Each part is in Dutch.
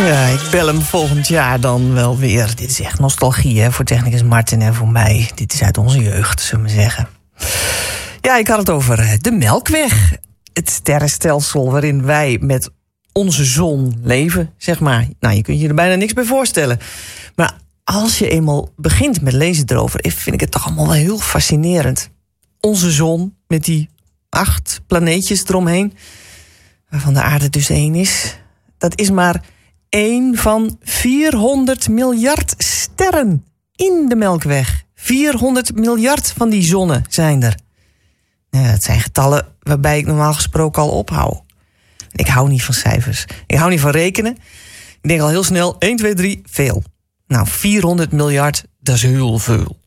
Ja, ik bel hem volgend jaar dan wel weer. Dit is echt nostalgie, hè, voor technicus Martin en voor mij. Dit is uit onze jeugd, zullen we zeggen. Ja, ik had het over de Melkweg. Het sterrenstelsel waarin wij met onze zon leven, zeg maar. Nou, je kunt je er bijna niks bij voorstellen. Maar als je eenmaal begint met lezen erover, vind ik het toch allemaal wel heel fascinerend. Onze zon met die 8 planeetjes eromheen, waarvan de aarde dus 1 is. Dat is maar 1 van 400 miljard sterren in de Melkweg. 400 miljard van die zonnen zijn er. Ja, dat zijn getallen waarbij ik normaal gesproken al ophoud. Ik hou niet van cijfers. Ik hou niet van rekenen. Ik denk al heel snel, 1, 2, 3, veel. Nou, 400 miljard, dat is heel veel.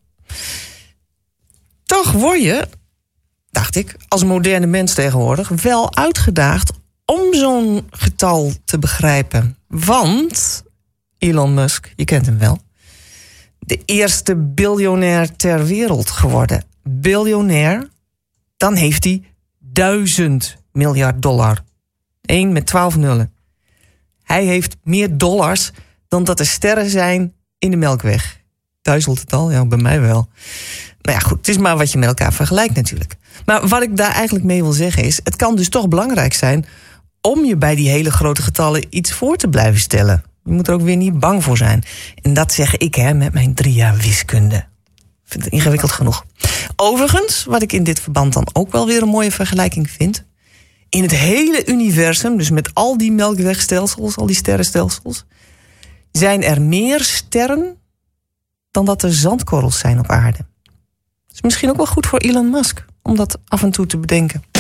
Toch word je, dacht ik, als moderne mens tegenwoordig wel uitgedaagd om zo'n getal te begrijpen. Want Elon Musk, je kent hem wel, de eerste biljonair ter wereld geworden. Biljonair, dan heeft hij 1000 miljard dollar. 1 met 12 nullen. Hij heeft meer dollars dan dat er sterren zijn in de Melkweg. Duizelt het al? Ja, bij mij wel. Nou ja, goed, het is maar wat je met elkaar vergelijkt natuurlijk. Maar wat ik daar eigenlijk mee wil zeggen is, het kan dus toch belangrijk zijn om je bij die hele grote getallen iets voor te blijven stellen. Je moet er ook weer niet bang voor zijn. En dat zeg ik met mijn 3 jaar wiskunde. Ik vind het ingewikkeld genoeg. Overigens, wat ik in dit verband dan ook wel weer een mooie vergelijking vind, in het hele universum, dus met al die melkwegstelsels, al die sterrenstelsels, zijn er meer sterren dan dat er zandkorrels zijn op aarde. Dat is misschien ook wel goed voor Elon Musk om dat af en toe te bedenken.